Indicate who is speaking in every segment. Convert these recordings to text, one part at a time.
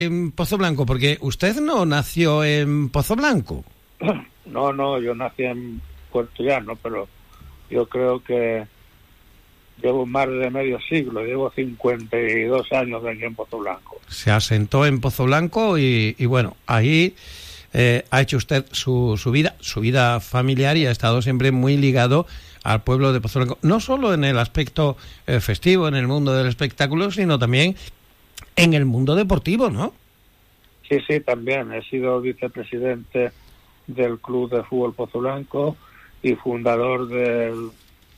Speaker 1: en Pozo Blanco? Porque usted no nació en Pozo Blanco.
Speaker 2: No, yo nací en Puerto Llano, pero yo creo que llevo más de medio siglo, llevo 52 años aquí en Pozo Blanco.
Speaker 1: Se asentó en Pozo Blanco y bueno, ahí ha hecho usted su vida familiar y ha estado siempre muy ligado al pueblo de Pozo Blanco. No solo en el aspecto festivo, en el mundo del espectáculo, sino también en el mundo deportivo, ¿no?
Speaker 2: Sí, también. He sido vicepresidente del Club de Fútbol Pozo Blanco y fundador del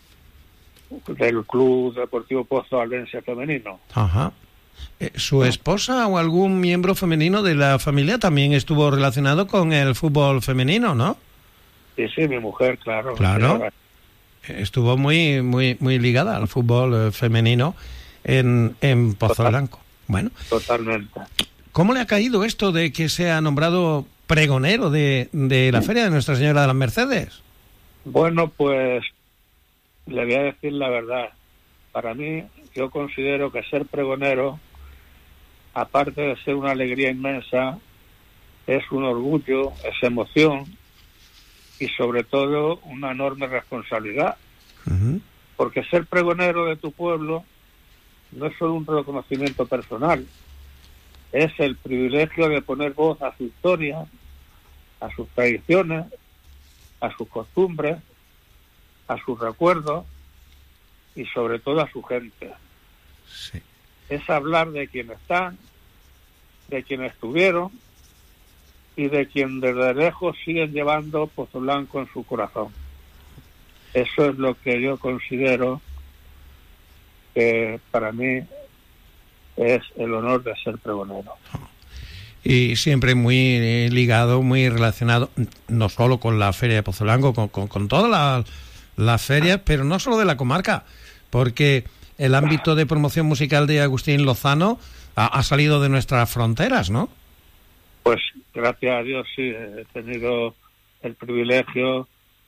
Speaker 2: Club Deportivo Pozo Albense Femenino.
Speaker 1: Ajá. ¿Su esposa o algún miembro femenino de la familia también estuvo relacionado con el fútbol femenino, no?
Speaker 2: Sí, mi mujer, claro.
Speaker 1: Claro. Estuvo muy ligada al fútbol femenino en Pozo Blanco. Bueno.
Speaker 2: Totalmente.
Speaker 1: ¿Cómo le ha caído esto de que sea nombrado pregonero de la Feria de Nuestra Señora de las Mercedes?
Speaker 2: Bueno, pues le voy a decir la verdad. Para mí, yo considero que ser pregonero, aparte de ser una alegría inmensa, es un orgullo, es emoción y sobre todo una enorme responsabilidad.
Speaker 1: Uh-huh.
Speaker 2: Porque ser pregonero de tu pueblo no es solo un reconocimiento personal, es el privilegio de poner voz a su historia, a sus tradiciones, a sus costumbres, a sus recuerdos y sobre todo a su gente.
Speaker 1: Sí.
Speaker 2: Es hablar de quienes están, de quienes estuvieron y de quien desde lejos siguen llevando Pozo Blanco en su corazón. Eso es lo que yo considero que para mí es el honor de ser pregonero.
Speaker 1: Y siempre muy ligado, muy relacionado, no solo con la Feria de Pozo Blanco, con todas las ferias, pero no solo de la comarca, porque el ámbito de promoción musical de Agustín Lozano ha salido de nuestras fronteras, ¿no?
Speaker 2: Pues gracias a Dios sí, he tenido el privilegio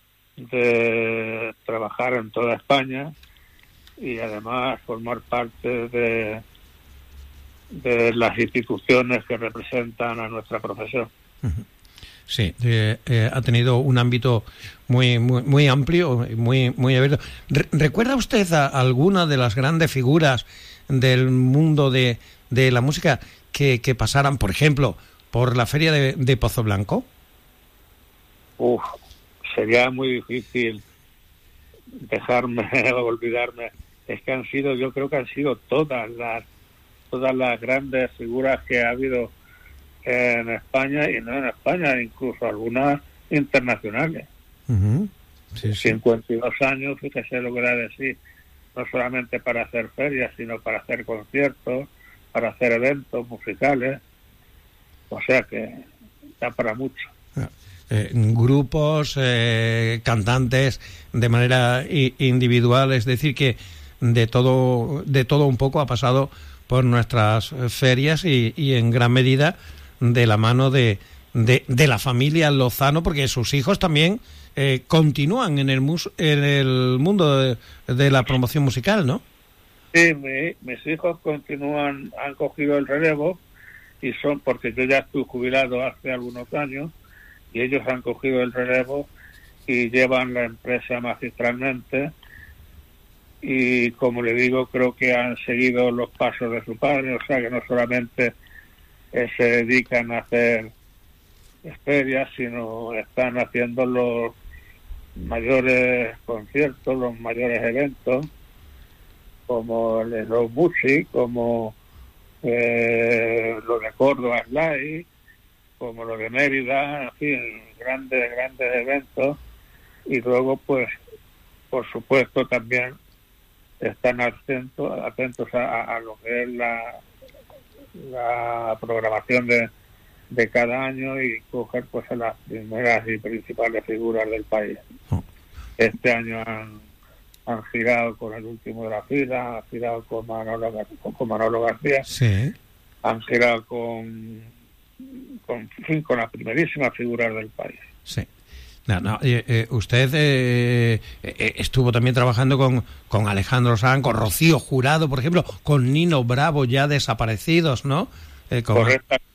Speaker 2: de trabajar en toda España y además formar parte de las instituciones que representan a nuestra profesión.
Speaker 1: Sí, ha tenido un ámbito muy amplio, muy abierto. ¿Recuerda usted a alguna de las grandes figuras del mundo de la música que pasaran, por ejemplo, por la Feria de Pozo Blanco?
Speaker 2: Sería muy difícil dejarme olvidarme. Es que yo creo que han sido todas las grandes figuras que ha habido en España y no en España, incluso algunas internacionales.
Speaker 1: Uh-huh. Sí.
Speaker 2: 52 años, fíjese lo que era decir, no solamente para hacer ferias, sino para hacer conciertos, para hacer eventos musicales, o sea que da para mucho.
Speaker 1: Grupos, cantantes de manera individual, es decir que de todo un poco ha pasado por nuestras ferias y en gran medida de la mano de la familia Lozano, porque sus hijos también continúan en el mundo de la promoción musical, ¿no?
Speaker 2: Sí, mis hijos han cogido el relevo y son, porque yo ya estoy jubilado hace algunos años y ellos han cogido el relevo y llevan la empresa magistralmente. Y como le digo, creo que han seguido los pasos de su padre, o sea que no solamente se dedican a hacer ferias, sino están haciendo los mayores conciertos, los mayores eventos, como el de Rock Music, como lo de Córdoba Slide, como lo de Mérida, en fin, grandes eventos. Y luego, pues, por supuesto, también están atentos a lo que es la programación de cada año y coger pues a las primeras y principales figuras del país. Este año han girado con el último de la fila, han girado con Manolo García,
Speaker 1: sí.
Speaker 2: Han girado con las primerísimas figuras del país.
Speaker 1: Sí. Usted estuvo también trabajando con Alejandro Sanz, con Rocío Jurado, por ejemplo, con Nino Bravo, ya desaparecidos, ¿no?
Speaker 2: Correcta.